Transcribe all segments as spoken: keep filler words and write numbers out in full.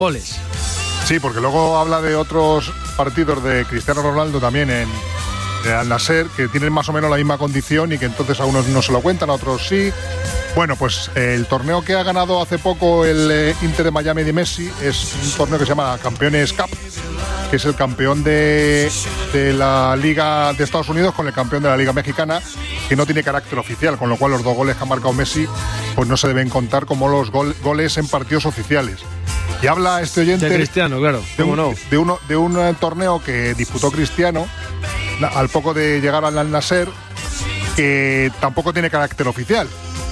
goles. Sí, porque luego habla de otros partidos de Cristiano Ronaldo también en de Al Nassr, que tienen más o menos la misma condición y que entonces a unos no se lo cuentan, a otros sí. Bueno, pues eh, el torneo que ha ganado hace poco el eh, Inter de Miami de Messi es un torneo que se llama Campeones Cup, que es el campeón de, de la Liga de Estados Unidos con el campeón de la Liga Mexicana, que no tiene carácter oficial, con lo cual los dos goles que ha marcado Messi pues no se deben contar como los gol, goles en partidos oficiales. Y habla este oyente de Cristiano, claro, de un, no? de, uno, de un uh, torneo que disputó Cristiano al poco de llegar al Al Nassr, que tampoco tiene carácter oficial.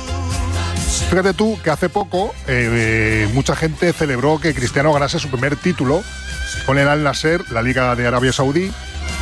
Fíjate tú que hace poco eh, eh, mucha gente celebró que Cristiano ganase su primer título con el Al Nassr, la Liga de Arabia Saudí,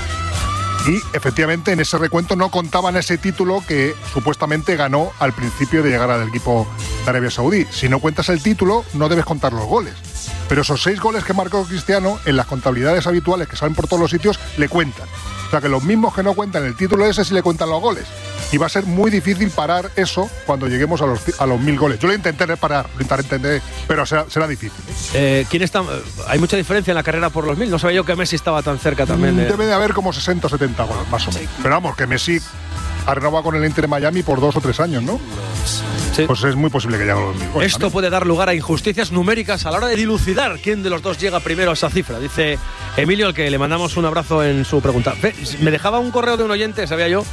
y efectivamente en ese recuento no contaban ese título que supuestamente ganó al principio de llegar al equipo de Arabia Saudí. Si no cuentas el título, no debes contar los goles. Pero esos seis goles que marcó Cristiano en las contabilidades habituales que salen por todos los sitios le cuentan. O sea que los mismos que no cuentan el título ese sí le cuentan los goles. Y va a ser muy difícil parar eso cuando lleguemos a los, a los mil goles. Yo lo intentaré parar, lo intentaré, pero será, será difícil. Eh, ¿quién está? Hay mucha diferencia en la carrera por los mil. No sabía yo que Messi estaba tan cerca también. De... Debe de haber como sesenta o setenta goles, más o menos. Pero vamos, que Messi ha renovado con el Inter de Miami por dos o tres años, ¿no? Sí. Pues es muy posible que llegue a los mil goles. Esto también puede dar lugar a injusticias numéricas a la hora de dilucidar quién de los dos llega primero a esa cifra. Dice Emilio, al que le mandamos un abrazo en su pregunta. Me dejaba un correo de un oyente, sabía yo,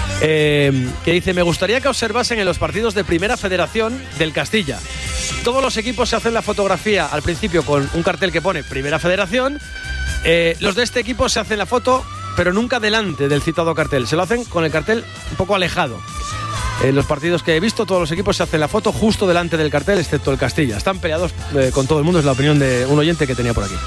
eh, que dice: me gustaría que observasen en los partidos de Primera Federación del Castilla. Todos los equipos se hacen la fotografía al principio con un cartel que pone Primera Federación. Eh, los de este equipo se hacen la foto, pero nunca delante del citado cartel. Se lo hacen con el cartel un poco alejado. En los partidos que he visto, todos los equipos se hacen la foto justo delante del cartel, excepto el Castilla. Están peleados eh, con todo el mundo, es la opinión de un oyente que tenía por aquí.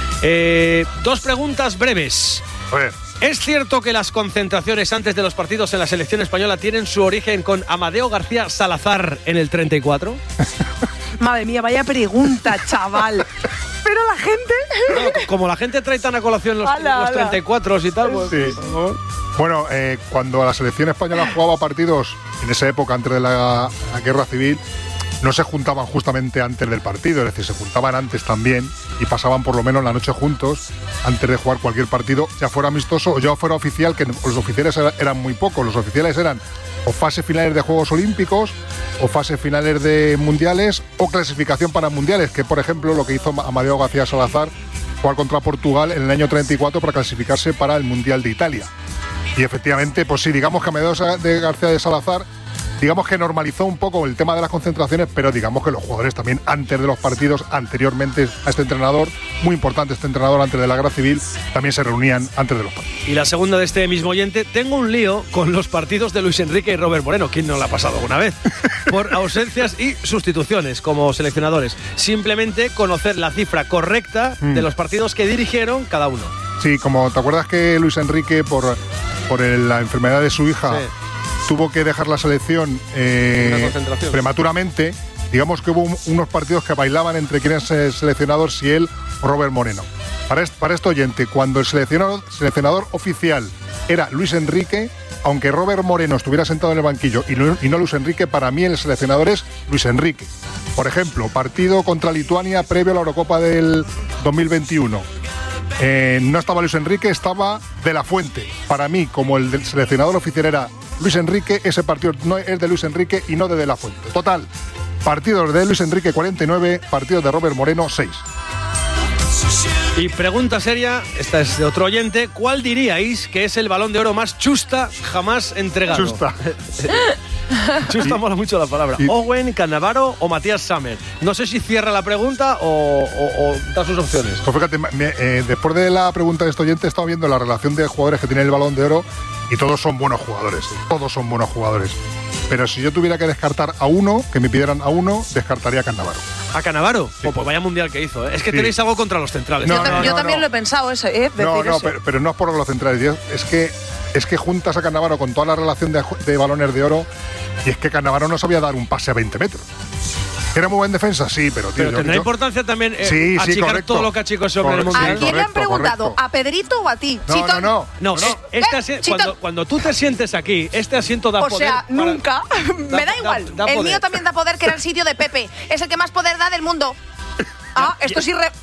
Eh, dos preguntas breves. A ver. ¿Es cierto que las concentraciones antes de los partidos en la selección española tienen su origen con Amadeo García Salazar en el treinta y cuatro? Madre mía, vaya pregunta, chaval. Pero la gente... No, como la gente trae tan a colación los, ala, los ala. treinta y cuatro y tal, pues, sí. Bueno, eh, cuando la selección española jugaba partidos en esa época, antes de la, la guerra civil, no se juntaban justamente antes del partido, es decir, se juntaban antes también y pasaban por lo menos la noche juntos antes de jugar cualquier partido, ya fuera amistoso o ya fuera oficial, que los oficiales eran muy pocos. Los oficiales eran o fases finales de Juegos Olímpicos, o fases finales de Mundiales, o clasificación para Mundiales, que por ejemplo lo que hizo Amadeo García Salazar, jugar contra Portugal en el año treinta y cuatro para clasificarse para el Mundial de Italia. Y efectivamente, pues sí, digamos que Amadeo de García de Salazar, digamos que normalizó un poco el tema de las concentraciones, pero digamos que los jugadores también antes de los partidos, anteriormente a este entrenador, muy importante este entrenador antes de la guerra civil, también se reunían antes de los partidos. Y la segunda de este mismo oyente: tengo un lío con los partidos de Luis Enrique y Robert Moreno. ¿Quién no lo ha pasado alguna vez? Por ausencias y sustituciones como seleccionadores. Simplemente conocer la cifra correcta mm. de los partidos que dirigieron cada uno. Sí, como te acuerdas que Luis Enrique, por, por el, la enfermedad de su hija, sí, tuvo que dejar la selección eh, prematuramente. Digamos que hubo un, unos partidos que bailaban entre quién es el seleccionador, si él o Robert Moreno. Para este, para este oyente, cuando el seleccionador, seleccionador oficial era Luis Enrique, aunque Robert Moreno estuviera sentado en el banquillo y no, y no Luis Enrique, para mí el seleccionador es Luis Enrique. Por ejemplo, partido contra Lituania previo a la Eurocopa del dos mil veintiuno. Eh, no estaba Luis Enrique, estaba De La Fuente. Para mí, como el del seleccionador oficial era Luis Enrique, ese partido no es de Luis Enrique y no de De La Fuente. Total, partidos de Luis Enrique cuarenta y nueve, partidos de Robert Moreno seis. Y pregunta seria, esta es de otro oyente: ¿cuál diríais que es el Balón de Oro más chusta jamás entregado? Chusta. Chusta mola mucho la palabra. Y, Owen, Cannavaro o Matías Sammer. No sé si cierra la pregunta o, o, o da sus opciones. Pues fíjate, me, eh, después de la pregunta de este oyente he estado viendo la relación de jugadores que tienen el Balón de Oro y todos son buenos jugadores. Todos son buenos jugadores. Pero si yo tuviera que descartar a uno, que me pidieran a uno, descartaría a Cannavaro. ¿A Cannavaro? Sí. Oh, pues vaya mundial que hizo, ¿eh? Es que sí. tenéis algo contra los centrales. No, yo no, yo no, también no. lo he pensado, eso, ¿eh? Decir No, no, eso. pero, pero no es por los centrales. Es que, es que juntas a Cannavaro con toda la relación de, de balones de oro, y es que Cannavaro no sabía dar un pase a veinte metros. ¿Era muy buen defensa? Sí, pero tío. Pero yo, tendrá yo, importancia también eh, sí, sí, achicar correcto. todo lo que achicó ese hombre en el Correcto. mundial. ¿A quién correcto, le han preguntado? correcto. ¿A Pedrito o a ti? No, Chito, no, no. No, no. este Eh, asi- Chito. cuando, cuando tú te sientes aquí, este asiento da O poder. sea, para- nunca. da- Me da da- igual. da el poder. mío también da poder, que era el sitio de Pepe. Es el que más poder da del mundo. Ah, esto es irre